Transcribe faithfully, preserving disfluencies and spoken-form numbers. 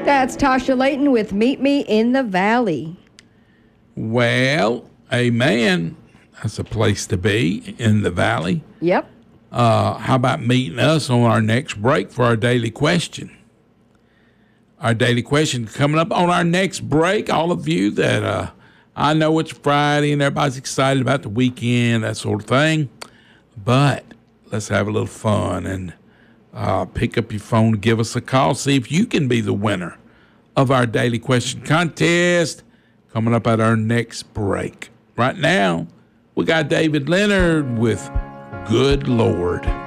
That's Tasha Layton with Meet Me in the Valley. Well, amen. That's a place to be, in the valley. Yep. Uh, how about meeting us on our next break for our daily question? Our daily question coming up on our next break. All of you that uh, I know it's Friday and everybody's excited about the weekend, that sort of thing. But let's have a little fun and uh, pick up your phone, give us a call, see if you can be the winner of our daily question contest coming up at our next break. Right now, we got David Leonard with Good Lord.